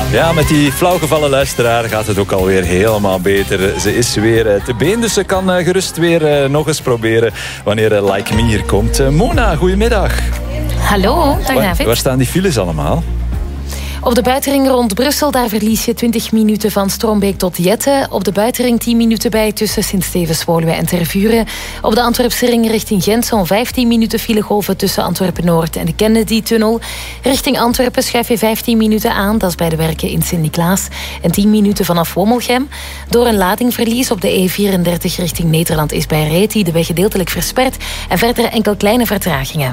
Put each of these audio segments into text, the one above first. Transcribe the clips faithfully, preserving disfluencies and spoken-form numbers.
Ja, met die flauwgevallen luisteraar gaat het ook alweer helemaal beter. Ze is weer te been, dus ze kan gerust weer nog eens proberen wanneer Like Me hier komt. Mona, goedemiddag. Hallo, dag waar, David. Waar staan die files allemaal? Op de buitenring rond Brussel, daar verlies je twintig minuten van Strombeek tot Jette. Op de buitenring tien minuten bij tussen Sint-Stevens, Woluwe en Tervuren. Op de Antwerpse ring richting Gent zo'n vijftien minuten filegolven tussen Antwerpen-Noord en de Kennedy-tunnel. Richting Antwerpen schuif je vijftien minuten aan, dat is bij de werken in Sint-Niklaas. En tien minuten vanaf Wommelgem. Door een ladingverlies op de E vierendertig richting Nederland is bij Reti de weg gedeeltelijk versperd. En verder enkel kleine vertragingen.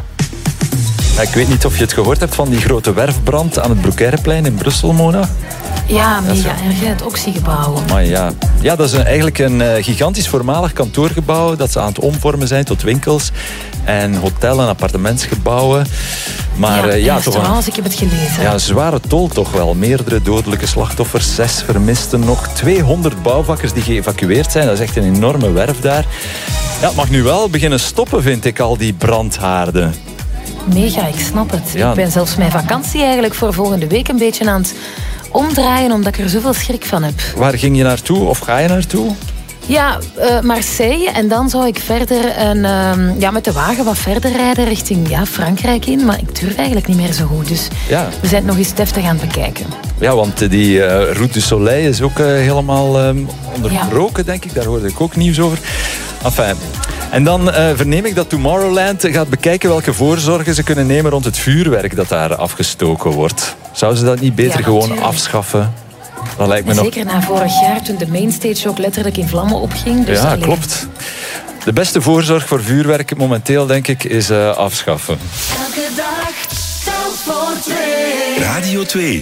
Ik weet niet of je het gehoord hebt van die grote werfbrand aan het Broekeireplein in Brussel, Mona. Ja, mega erg, het Oxygebouw. Maar ja. ja, dat is een, eigenlijk een uh, gigantisch voormalig kantoorgebouw dat ze aan het omvormen zijn tot winkels en hotel- en appartementsgebouwen. Maar ja, uh, ja toch een, ik heb het gelezen. Ja, een zware tol toch wel. Meerdere dodelijke slachtoffers, zes vermisten nog. tweehonderd bouwvakkers die geëvacueerd zijn. Dat is echt een enorme werf daar. Ja, het mag nu wel beginnen stoppen, vind ik, al die brandhaarden. Mega, ik snap het. Ja. Ik ben zelfs mijn vakantie eigenlijk voor volgende week een beetje aan het omdraaien, omdat ik er zoveel schrik van heb. Waar ging je naartoe of ga je naartoe? Ja, uh, Marseille. En dan zou ik verder een, uh, ja, met de wagen wat verder rijden richting ja, Frankrijk in. Maar ik durf eigenlijk niet meer zo goed. Dus ja. we zijn het nog eens deftig aan het bekijken. Ja, want die uh, Route du Soleil is ook uh, helemaal uh, onderbroken, ja. denk ik. Daar hoorde ik ook nieuws over. Enfin. En dan uh, verneem ik dat Tomorrowland gaat bekijken welke voorzorgen ze kunnen nemen rond het vuurwerk dat daar afgestoken wordt. Zouden ze dat niet beter ja, gewoon afschaffen? Dat lijkt me nog... Zeker na vorig jaar, toen de mainstage ook letterlijk in vlammen opging. Dus ja, alleen... klopt. De beste voorzorg voor vuurwerk momenteel, denk ik, is uh, afschaffen. Elke dag telt voor twee. Radio twee.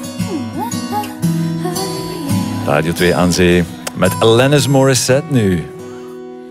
Radio twee aan zee met Alanis Morissette nu.